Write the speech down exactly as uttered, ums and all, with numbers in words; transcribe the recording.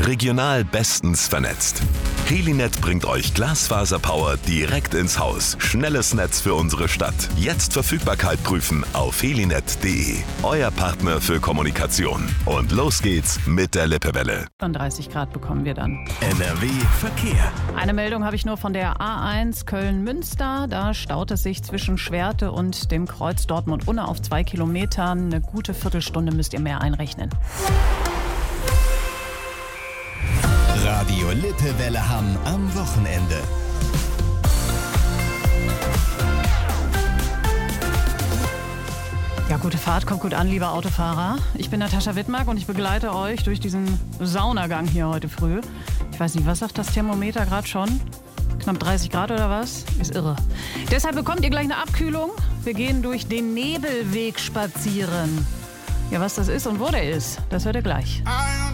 Regional bestens vernetzt. Helinet bringt euch Glasfaserpower direkt ins Haus. Schnelles Netz für unsere Stadt. Jetzt Verfügbarkeit prüfen auf helinet punkt de. Euer Partner für Kommunikation. Und los geht's mit der Lippewelle. dreißig Grad bekommen wir dann. N R W Verkehr. Eine Meldung habe ich nur von der A eins Köln-Münster. Da staut es sich zwischen Schwerte und dem Kreuz Dortmund-Unna auf zwei Kilometern. Eine gute Viertelstunde müsst ihr mehr einrechnen. Radio Lippewelle Hamm am Wochenende. Ja, gute Fahrt, kommt gut an, liebe Autofahrer. Ich bin Natascha Wittmark und ich begleite euch durch diesen Saunagang hier heute früh. Ich weiß nicht, was sagt das Thermometer gerade schon? Knapp dreißig Grad oder was? Ist irre. Deshalb bekommt ihr gleich eine Abkühlung. Wir gehen durch den Nebelweg spazieren. Ja, was das ist und wo der ist, das hört ihr gleich.